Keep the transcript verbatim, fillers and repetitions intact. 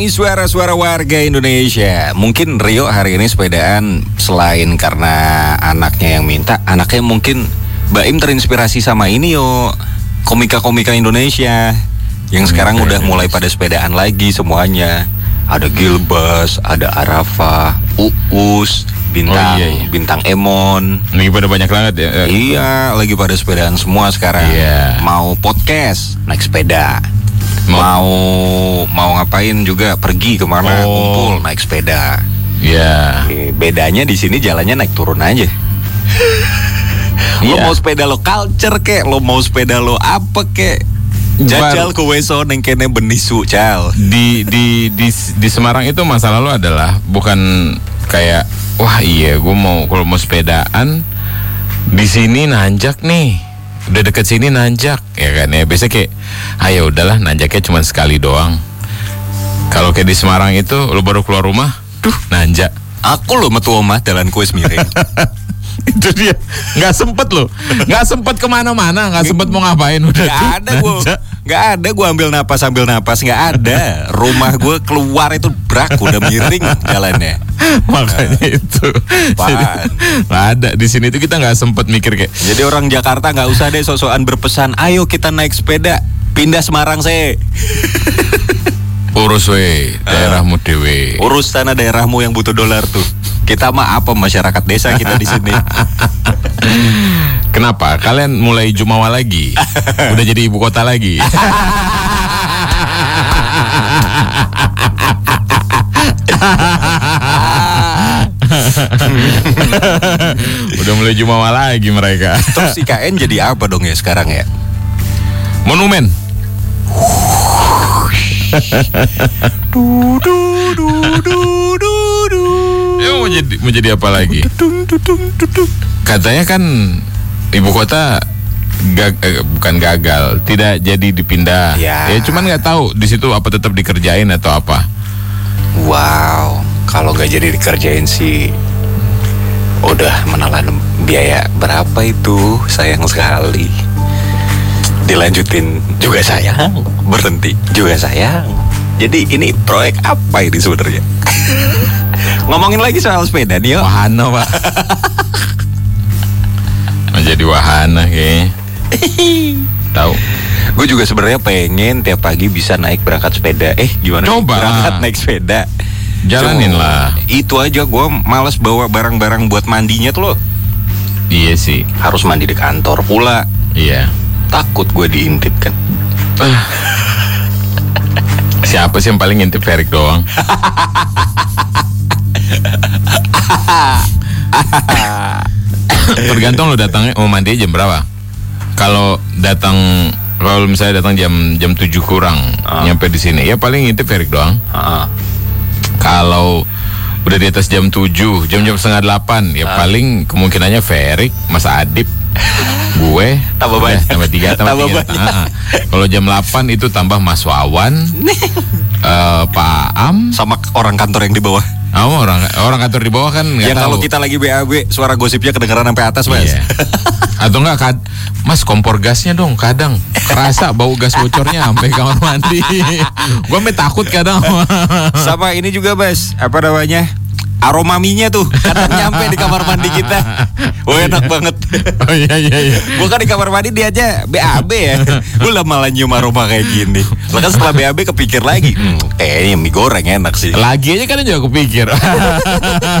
Ini suara-suara warga Indonesia. Mungkin Rio hari ini sepedaan selain karena anaknya yang minta, anaknya mungkin Baim terinspirasi sama ini yo, komika-komika Indonesia yang sekarang udah mulai pada sepedaan lagi semuanya. Ada Gilbas, ada Arafah, Uus, Bintang, oh, iya, iya. Bintang Emon. Lagi pada banyak banget ya. Iya, lagi pada sepedaan semua sekarang. Iya. Mau podcast, naik sepeda. Mau mau ngapain juga, pergi kemana, oh. kumpul naik sepeda. Iya. Yeah. Bedanya di sini jalannya naik turun aja. Lo yeah. mau sepeda lo culture kek, lo mau sepeda lo apa kek, jajal ke weso neng kene benisu cal. Di di di di Semarang itu masa lalu adalah bukan kayak wah iya gue mau kalau mau sepedaan di sini nanjak nih. Udah deket sini nanjak ya kan ya, biasa kayak ayo udahlah nanjaknya cuma sekali doang. Kalau kayak di Semarang itu lo baru keluar rumah duh nanjak. Aku lo metu omah jalan kuis miring. Itu dia nggak sempet lo nggak sempet kemana-mana, nggak sempet mau ngapain, udah nggak ada gue nggak ada gue ambil napas ambil napas nggak ada. Rumah gue keluar itu brak udah miring jalannya. Makanya nah, itu nggak ada di sini tuh kita nggak sempet mikir kayak. Jadi orang Jakarta nggak usah deh sok-sokan berpesan ayo kita naik sepeda pindah Semarang sih. Urus we daerahmu dewe. Urus tanah daerahmu yang butuh dolar tuh. Kita mah apa masyarakat desa kita di sini. Kenapa? Kalian mulai jumawa lagi? Udah jadi ibu kota lagi? Udah mulai jumawa lagi mereka. Terus I K N jadi apa dong ya sekarang ya? Monumen. du du du du du du. Ya, mau jadi mau jadi apa lagi? Katanya kan ibu kota gag, eh, bukan gagal, tidak jadi dipindah. Ya, ya cuman nggak tahu di situ apa tetap dikerjain atau apa. Wow, kalau nggak jadi dikerjain sih udah menelan biaya berapa itu, sayang sekali. Dilanjutin juga sayang, berhenti juga sayang. Jadi ini proyek apa ini sebenarnya? Ngomongin lagi soal sepeda nih yo. Wahana pak. Menjadi wahana kayaknya. Tahu. Gue juga sebenarnya pengen tiap pagi bisa naik berangkat sepeda. Eh gimana? Coba berangkat naik sepeda. Jalanin Cuma, lah. Itu aja gue males bawa barang-barang buat mandinya tuh loh. Iya sih. Harus mandi di kantor pula. Iya. Takut gue diintip kan. Siapa sih yang paling ngintip Ferik doang? Tergantung lo datangnya mau mandi jam berapa. Kalau datang kalau misalnya datang jam jam tujuh kurang uh. nyampe di sini ya paling ngintip Ferik doang. Uh. Kalau udah di atas jam tujuh, jam-jam setengah delapan ya uh. paling kemungkinannya Ferik, Mas Adip, gue tambah banyak, tambah tiga, tambah, tambah tiga. Uh-uh. Kalau jam delapan itu tambah Mas Wawan, uh, Pak Am, sama orang kantor yang di bawah. Oh, orang orang kantor di bawah kan nggak ya, tahu. Kalau kita lagi B A B, suara gosipnya kedengeran sampai atas, Mas. Iya. Atau enggak, kad, Mas kompor gasnya dong, kadang kerasa bau gas bocornya sampai kamar mandi. Gue sampai takut kadang. Sama ini juga, Mas. Apa namanya? Aroma minya tuh kadang nyampe di kamar mandi kita. Wah, enak banget. Oh iya iya iya. Bukan di kamar mandi dia aja B A B ya. Gue lah malah nyium aroma kayak gini. Lah kan setelah B A B kepikir lagi, hmm, kayaknya mie goreng enak sih. Lagi aja kan juga kepikir.